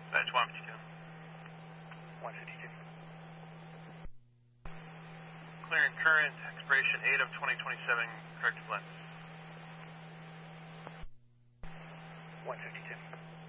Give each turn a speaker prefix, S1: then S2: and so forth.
S1: That's 152.
S2: 152.
S1: Clearing current, expiration 8 of 2027, corrective lens.
S2: 152.